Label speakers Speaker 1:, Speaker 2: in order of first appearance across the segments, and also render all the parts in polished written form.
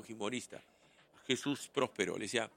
Speaker 1: fujimorista, Jesús Próspero, le decía,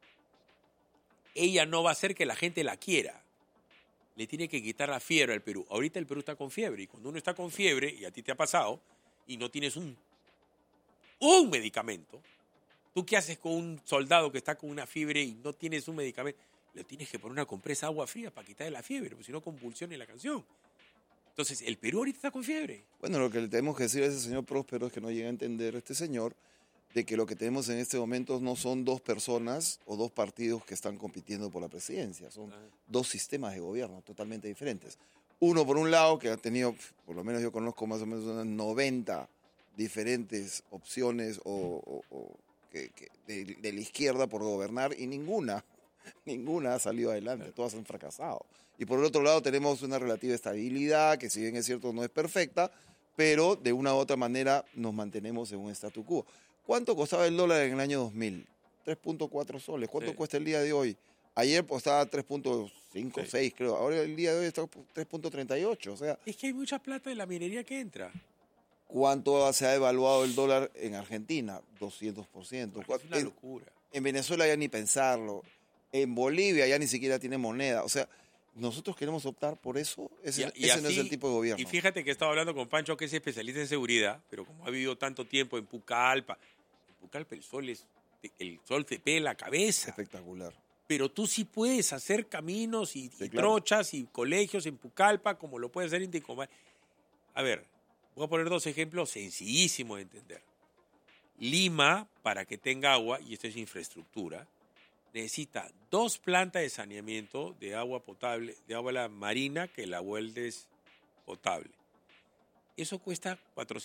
Speaker 1: ella no va a hacer que la gente la quiera. Le tiene que quitar la fiebre al Perú. Ahorita el Perú está con fiebre y cuando uno está con fiebre, y a ti te ha pasado, y no tienes un medicamento, ¿tú qué haces con un soldado que está con una fiebre y no tienes un medicamento? Le tienes que poner una compresa de agua fría para quitarle la fiebre, porque si no convulsiona la canción. Entonces, el Perú ahorita está con fiebre.
Speaker 2: Bueno, lo que le tenemos que decir a ese señor Próspero es que no llega a entender este señor de que lo que tenemos en este momento no son dos personas o dos partidos que están compitiendo por la presidencia, son dos sistemas de gobierno totalmente diferentes. Uno, por un lado, que ha tenido, por lo menos yo conozco más o menos unas 90 diferentes opciones de la izquierda por gobernar y ninguna ha salido adelante, todas han fracasado. Y por el otro lado tenemos una relativa estabilidad, que si bien es cierto no es perfecta, pero de una u otra manera nos mantenemos en un statu quo. ¿Cuánto costaba el dólar en el año 2000? 3.4 soles. ¿Cuánto cuesta el día de hoy? Ayer costaba 3.5, 6 creo. Ahora el día de hoy está 3.38. O sea,
Speaker 1: es que hay mucha plata de la minería que entra.
Speaker 2: ¿Cuánto se ha evaluado el dólar en Argentina? 200%.
Speaker 1: Es una locura.
Speaker 2: En Venezuela ya ni pensarlo. En Bolivia ya ni siquiera tiene moneda. O sea, nosotros queremos optar por eso. Ese no es el tipo de gobierno.
Speaker 1: Y fíjate que he estado hablando con Pancho, que es especialista en seguridad, pero como ha vivido tanto tiempo en Pucallpa el sol te pega la cabeza.
Speaker 2: Espectacular.
Speaker 1: Pero tú sí puedes hacer caminos y trochas y colegios en Pucallpa, como lo puedes hacer en Ticomán. A ver, voy a poner dos ejemplos sencillísimos de entender. Lima, para que tenga agua, y esto es infraestructura, necesita 2 plantas de saneamiento de agua potable, de agua marina, que la vuelves potable. Eso cuesta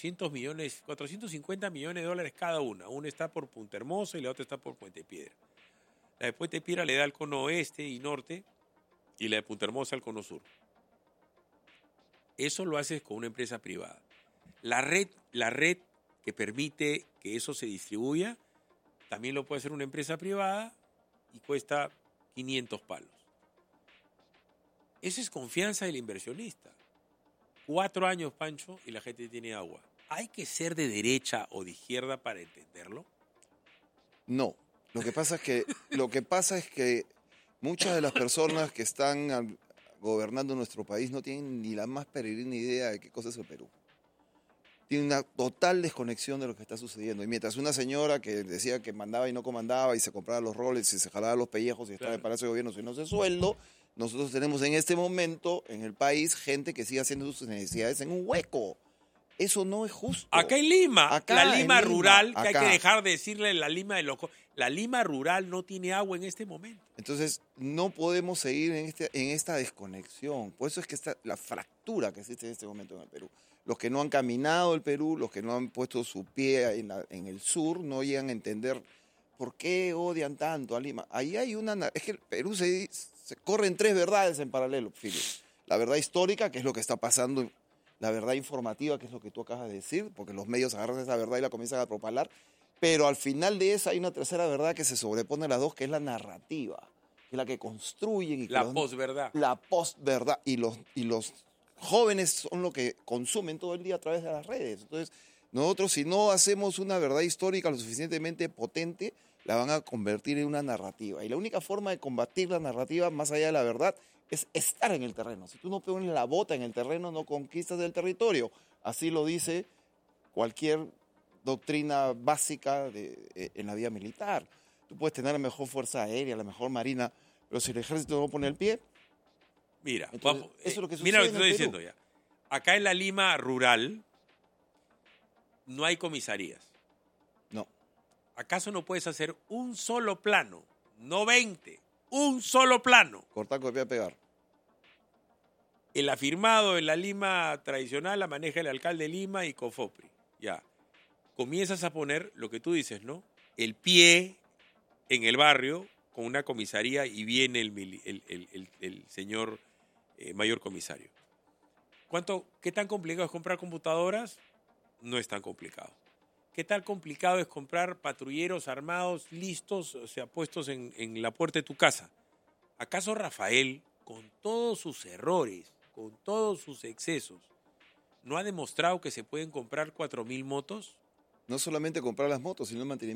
Speaker 1: 450 millones de dólares cada una. Una está por Punta Hermosa y la otra está por Puente Piedra. La de Puente Piedra le da al cono oeste y norte y la de Punta Hermosa al cono sur. Eso lo haces con una empresa privada. La red que permite que eso se distribuya también lo puede hacer una empresa privada y cuesta 500 palos. Esa es confianza del inversionista. 4 años, Pancho, y la gente tiene agua. ¿Hay que ser de derecha o de izquierda para entenderlo?
Speaker 2: No. Lo que pasa es que muchas de las personas que están gobernando nuestro país no tienen ni la más peregrina idea de qué cosa es el Perú. Tienen una total desconexión de lo que está sucediendo. Y mientras una señora que decía que mandaba y no comandaba y se compraba los roles y se jalaba los pellejos y estaba en el Palacio de Gobierno sin no se sueldo, nosotros tenemos en este momento en el país gente que sigue haciendo sus necesidades en un hueco. Eso no es justo.
Speaker 1: Acá en Lima, la Lima rural, que
Speaker 2: acá.
Speaker 1: hay que dejar de decirle la Lima de los... La Lima rural no tiene agua en este momento.
Speaker 2: Entonces, no podemos seguir en esta desconexión. Por eso es que está la fractura que existe en este momento en el Perú. Los que no han caminado el Perú, los que no han puesto su pie en el sur, no llegan a entender por qué odian tanto a Lima. Ahí hay es que el Perú se corren 3 verdades en paralelo, Philip. La verdad histórica, que es lo que está pasando, la verdad informativa, que es lo que tú acabas de decir, porque los medios agarran esa verdad y la comienzan a propalar. Pero al final de esa hay una tercera verdad que se sobrepone a las dos, que es la narrativa, que es la que construyen.
Speaker 1: La posverdad.
Speaker 2: La posverdad. Y los jóvenes son lo que consumen todo el día a través de las redes. Entonces, nosotros si no hacemos una verdad histórica lo suficientemente potente, la van a convertir en una narrativa. Y la única forma de combatir la narrativa, más allá de la verdad, es estar en el terreno. Si tú no pones la bota en el terreno, no conquistas el territorio. Así lo dice cualquier doctrina básica en la vía militar. Tú puedes tener la mejor fuerza aérea, la mejor marina, pero si el ejército no pone el pie...
Speaker 1: Mira,
Speaker 2: entonces, eso es lo que sucede.
Speaker 1: Mira lo que estoy diciendo ya. Acá en la Lima rural no hay comisarías.
Speaker 2: No.
Speaker 1: ¿Acaso no puedes hacer un solo plano? No 20, un solo plano.
Speaker 2: Cortar, copiar, pegar.
Speaker 1: El afirmado en la Lima tradicional la maneja el alcalde de Lima y Cofopri. Ya. Comienzas a poner lo que tú dices, ¿no? El pie en el barrio con una comisaría y viene el señor mayor comisario. ¿Qué tan complicado es comprar computadoras? No es tan complicado. ¿Qué tan complicado es comprar patrulleros armados listos, o sea, puestos en la puerta de tu casa? ¿Acaso Rafael, con todos sus errores, con todos sus excesos, no ha demostrado que se pueden comprar 4.000 motos?
Speaker 2: No solamente comprar las motos, sino el mantenimiento